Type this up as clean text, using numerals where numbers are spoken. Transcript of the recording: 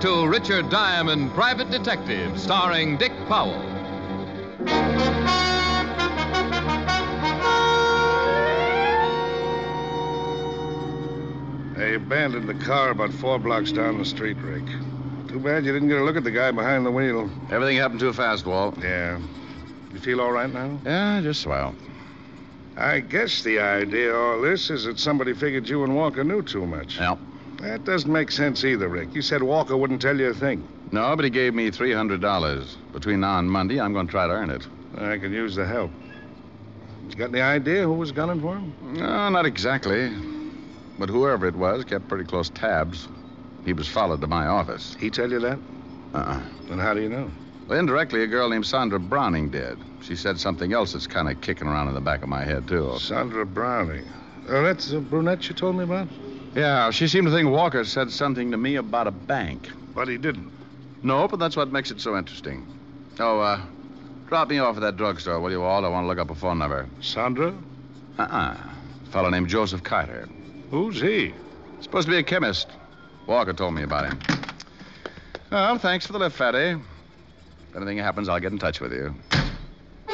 to Richard Diamond, Private Detective, starring Dick Powell. They abandoned the car about 4 blocks down the street, Rick. Too bad you didn't get a look at the guy behind the wheel. Everything happened too fast, Walt. Yeah. You feel all right now? Yeah, just swell. I guess the idea of all this is that somebody figured you and Walker knew too much. Yeah. That doesn't make sense either, Rick. You said Walker wouldn't tell you a thing. No, but he gave me $300. Between now and Monday, I'm going to try to earn it. I could use the help. You got any idea who was gunning for him? No, not exactly. But whoever it was kept pretty close tabs. He was followed to my office. He tell you that? Then how do you know? Well, indirectly, a girl named Sandra Browning did. She said something else that's kind of kicking around in the back of my head, too. Sandra Browning. Oh, that's the brunette you told me about? Yeah, she seemed to think Walker said something to me about a bank. But he didn't. No, but that's what makes it so interesting. Oh, drop me off at that drugstore, will you, Walt? I want to look up a phone number. Sandra? A fellow named Joseph Carter. Who's he? Supposed to be a chemist. Walker told me about him. Well, thanks for the lift, Fatty. If anything happens, I'll get in touch with you.